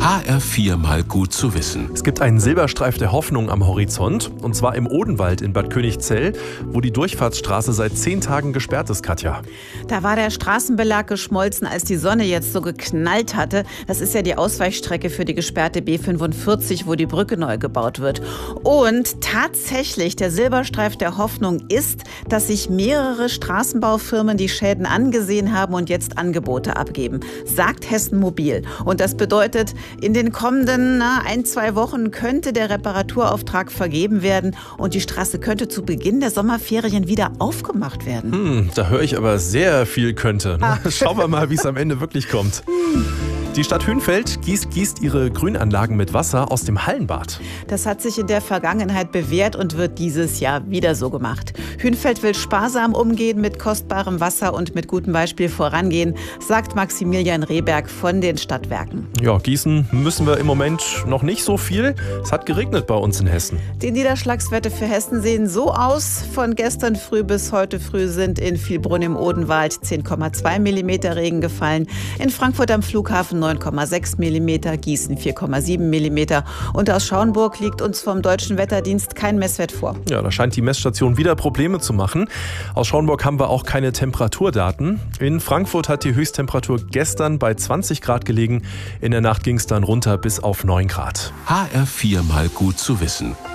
HR4 mal gut zu wissen. Es gibt einen Silberstreif der Hoffnung am Horizont, und zwar im Odenwald in Bad Königzell, wo die Durchfahrtsstraße seit 10 Tagen gesperrt ist, Katja. Da war der Straßenbelag geschmolzen, als die Sonne jetzt so geknallt hatte. Das ist ja die Ausweichstrecke für die gesperrte B45, wo die Brücke neu gebaut wird. Und tatsächlich, der Silberstreif der Hoffnung ist, dass sich mehrere Straßenbaufirmen die Schäden angesehen haben und jetzt Angebote abgeben, sagt Hessen Mobil. Und das bedeutet, in den kommenden 1-2 Wochen könnte der Reparaturauftrag vergeben werden und die Straße könnte zu Beginn der Sommerferien wieder aufgemacht werden. Da höre ich aber sehr viel könnte. Schauen wir mal, wie es am Ende wirklich kommt. Die Stadt Hünfeld gießt ihre Grünanlagen mit Wasser aus dem Hallenbad. Das hat sich in der Vergangenheit bewährt und wird dieses Jahr wieder so gemacht. Hünfeld will sparsam umgehen mit kostbarem Wasser und mit gutem Beispiel vorangehen, sagt Maximilian Rehberg von den Stadtwerken. Ja, gießen müssen wir im Moment noch nicht so viel. Es hat geregnet bei uns in Hessen. Die Niederschlagswerte für Hessen sehen so aus. Von gestern früh bis heute früh sind in Vilbrunn im Odenwald 10,2 mm Regen gefallen. In Frankfurt am Flughafen 9,6 mm, Gießen 4,7 mm. Und aus Schauenburg liegt uns vom Deutschen Wetterdienst kein Messwert vor. Ja, da scheint die Messstation wieder Probleme zu machen. Aus Schauenburg haben wir auch keine Temperaturdaten. In Frankfurt hat die Höchsttemperatur gestern bei 20 Grad gelegen. In der Nacht ging es dann runter bis auf 9 Grad. HR4 mal gut zu wissen.